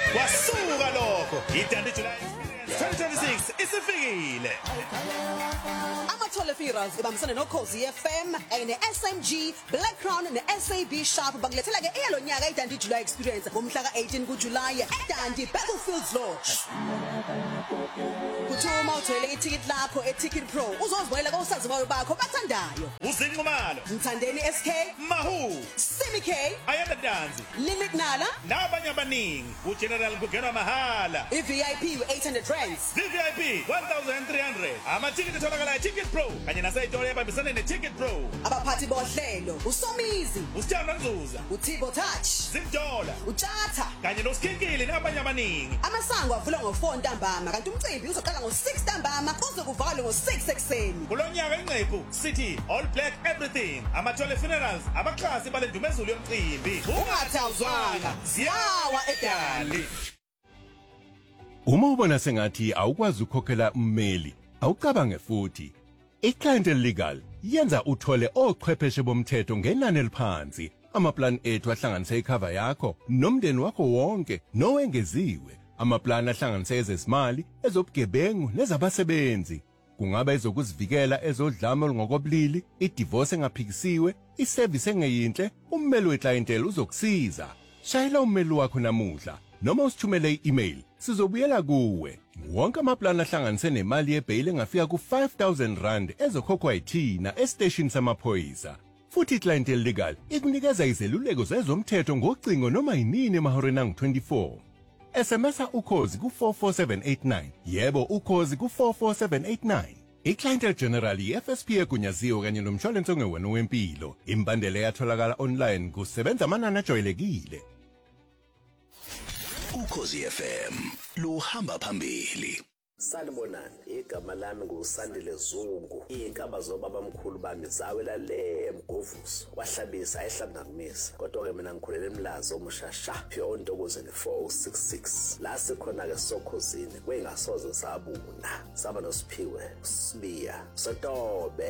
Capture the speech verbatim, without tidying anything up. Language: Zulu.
Wasuka lokho. iDandy July twenty twenty-six isifikile. Amathole Fearers ibambisana noKhosi F M ene S M G, Black Crown ne S A B Sharp bakulethela ke eyalo nyaka iDandy July Experience ngomhla ka eighteen kuJuly eDandy Battlefields Lodge. Kuthuma uthole iticket lakho eTicket Pro uzozibonela kosaziwayo bakho bathandayo. Uzinqumalo, Mthandeni S K, Mahu, Simi K, Ayanda Danzi, Limit Nala, nabanye abaningi. uGeneral kungenwa mahala. iV I P eight hundred rands. V I P one thousand three hundred. Amathikiti atholakala eTicket Pro kanye naseyitolo ebambisene neTicket Pro. Abaphathi bohlelo uSomizi, uSithando Nzuza, uTibo Touch, Zindola, uTshatha kanye noSikhikili nabanye abaningi. Amasango avula ngo four ntambama kanti umcimbi uzoqala ngo six ntambama kuze kuvalwe ngo six ekseni. Kulonyaka inqephu sithi all black everything. Amathole Funerals abaxhasi balendumezulu yomcimbi. Ungathawuzwanga siyawa eDandy. Uma ubona sengathi awukwazi ukukhokhela ummeli, awucabange futhi. iClient Legal yenza uthole ochwepheshe bomthetho ngenani eliphansi. Amaplan ethu ahlanganise icover yakho nomndeni wakho wonke nowengeziwe. Amaplan ahlanganise ezezimali, ezobugebengu nezabasebenzi. Kungaba ezokuzivikela ezodlame olungokobulili, idivorce engaphikisiwe, iservice engeyinhle, ummeli weclientele uzokusiza. Shayela ummeli wakho namuhla noma usithumele i-email. Sizobuyela kuwe. Wonke amaplan ahlanganise nemali yebail engafika ku five thousand rand ezokhokhwa yithina estation samaphoyisa. Futhi iClient Legal ikunikeza izeluleko zezomthetho ngocingo noma yinini emahoreni angu twenty-four. S M S ukhozi ku four four seven eight nine. Yebo ukhozi ku four four seven eight nine. iClient General F S P egunyaziwe kanye nomshwalense ongewena wempilo. Imbandela yatholakala online kusebenza amanani ajwayelekile. Ukhozi F M luhamba phambili. Sanibonani, igama lami nguSandile Zungu. Inkaba zobaba mkhulu bami zawela le eMgovuso. Wahlabisa ayihlaba nakumisa. Kodwa ke mina ngikhulele eMlazi omushasha. Pure ontokoze ne four oh six six. La sikhona ke Sokhosini. Kwengasoze sabuna. Saba noSiphiwe, Sibiya, Sotobe.